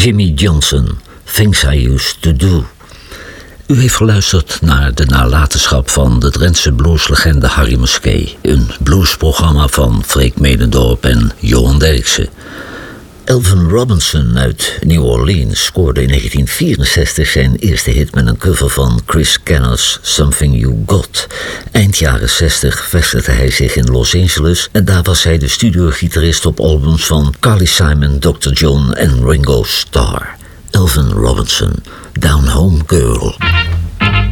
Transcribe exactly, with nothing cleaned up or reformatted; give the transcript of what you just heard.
Jimmy Johnson, Things I Used to Do. U heeft geluisterd naar de nalatenschap van de Drentse blueslegende Harry Musquet. Een bluesprogramma van Freek Medendorp en Johan Derksen. Elvin Robinson uit New Orleans scoorde in negentien vierenzestig zijn eerste hit met een cover van Chris Kenner's Something You Got. Eind jaren zestig vestigde hij zich in Los Angeles en daar was hij de studiogitarist op albums van Carly Simon, doctor John en Ringo Starr. Elvin Robinson, Down Home Girl.